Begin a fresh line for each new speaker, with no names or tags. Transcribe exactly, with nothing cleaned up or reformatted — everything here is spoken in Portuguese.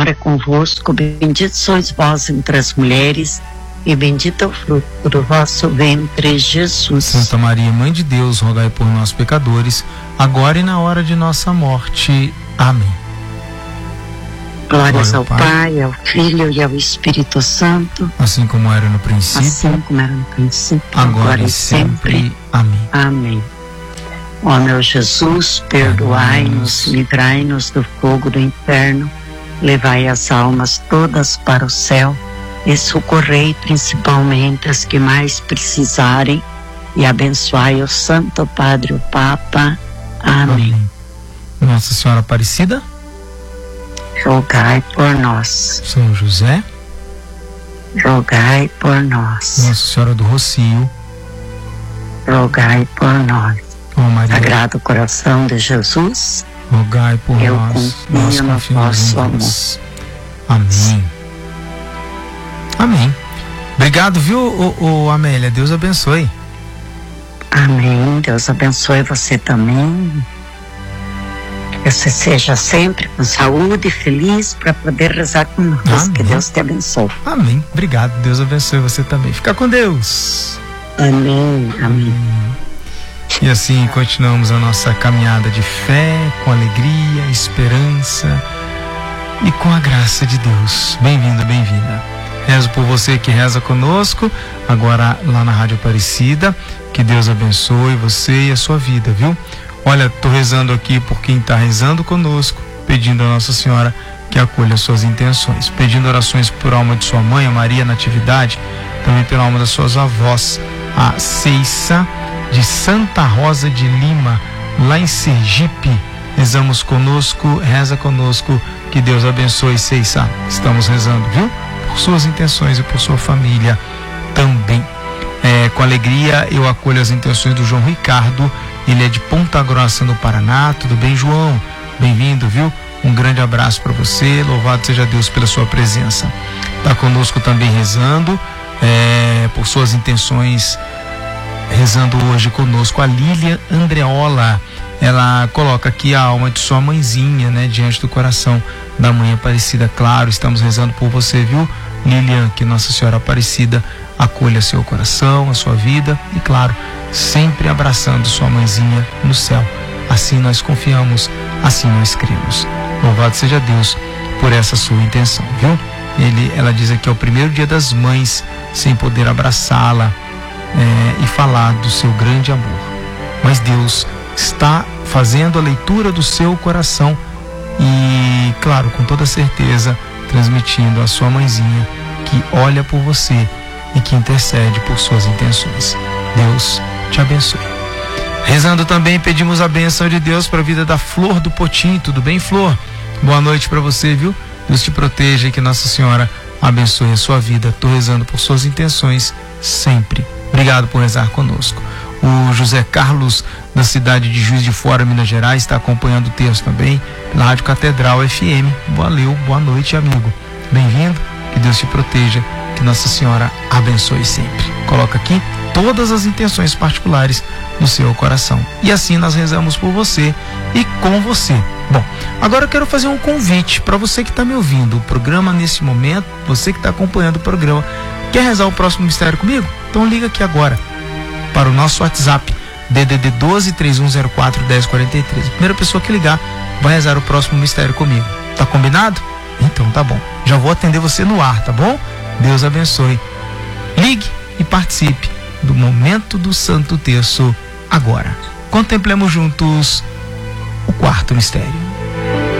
Senhor é convosco, bendito sois vós entre as mulheres, e bendito é o fruto do vosso ventre, Jesus.
Santa Maria, Mãe de Deus, rogai por nós, pecadores, agora e na hora de nossa morte. Amém.
Glórias ao Pai, ao Filho e ao Espírito Santo,
assim como era no princípio,
assim como era no princípio,
agora, agora e sempre. sempre. Amém.
Amém. Ó meu Jesus, perdoai-nos, livrai-nos do fogo do inferno, levai as almas todas para o céu e socorrei principalmente as que mais precisarem, e abençoai o Santo Padre, o Papa. Amém. Amém.
Nossa Senhora Aparecida,
rogai por nós.
São José,
rogai por nós.
Nossa Senhora do Rocio,
rogai por nós.
Oh, Maria,
Sagrado Coração de Jesus,
rogai por
eu
nós.
Confio no vosso amor.
Amém. Amém. Obrigado, viu, o, o Amélia? Deus abençoe.
Amém. Deus abençoe você também. Que você seja sempre com saúde e feliz para poder rezar conosco. Amém. Que Deus te abençoe.
Amém. Obrigado. Deus abençoe você também. Fica com Deus.
Amém. Amém.
E assim continuamos a nossa caminhada de fé, com alegria, esperança e com a graça de Deus. Bem-vindo, bem-vinda. Rezo por você que reza conosco, agora lá na Rádio Aparecida. Que Deus abençoe você e a sua vida, viu? Olha, tô rezando aqui por quem está rezando conosco, pedindo a Nossa Senhora que acolha suas intenções, pedindo orações por alma de sua mãe, a Maria Natividade, também pela alma das suas avós, a Ceissa de Santa Rosa de Lima, lá em Sergipe. Rezamos conosco, reza conosco, que Deus abençoe, Ceissa. Estamos rezando, viu? Por suas intenções e por sua família também. É, com alegria eu acolho as intenções do João Ricardo, ele é de Ponta Grossa, no Paraná. Tudo bem, João? Bem-vindo, viu? Um grande abraço para você, louvado seja Deus pela sua presença. Está conosco também rezando, é, por suas intenções, rezando hoje conosco a Lília Andreola. Ela coloca aqui a alma de sua mãezinha, né, diante do coração da Mãe Aparecida. Claro, estamos rezando por você, viu, Lilian? Que Nossa Senhora Aparecida acolha seu coração, a sua vida e, claro, sempre abraçando sua mãezinha no céu. Assim nós confiamos, assim nós cremos. Louvado seja Deus por essa sua intenção, viu? Ele, ela diz aqui, é o primeiro dia das mães sem poder abraçá-la é, e falar do seu grande amor. Mas Deus está fazendo a leitura do seu coração e, claro, com toda certeza, transmitindo a sua mãezinha que olha por você e que intercede por suas intenções. Deus te abençoe. Rezando também, pedimos a benção de Deus para a vida da Flor do Potim. Tudo bem, Flor? Boa noite para você, viu? Deus te proteja e que Nossa Senhora abençoe a sua vida. Estou rezando por suas intenções sempre. Obrigado por rezar conosco. O José Carlos, da cidade de Juiz de Fora, Minas Gerais, está acompanhando o texto também pela Rádio Catedral F M. Valeu, boa noite, amigo. Bem-vindo, que Deus te proteja, que Nossa Senhora abençoe sempre. Coloca aqui todas as intenções particulares do seu coração. E assim nós rezamos por você e com você. Bom, agora eu quero fazer um convite para você que está me ouvindo. O programa nesse momento, você que está acompanhando o programa, quer rezar o próximo mistério comigo? Então liga aqui agora para o nosso WhatsApp, D D D doze, três um zero quatro, um zero quatro três. A primeira pessoa que ligar vai rezar o próximo mistério comigo. Tá combinado? Então tá bom. Já vou atender você no ar, tá bom? Deus abençoe. Ligue e participe do momento do Santo Terço agora. Contemplemos juntos o quarto mistério.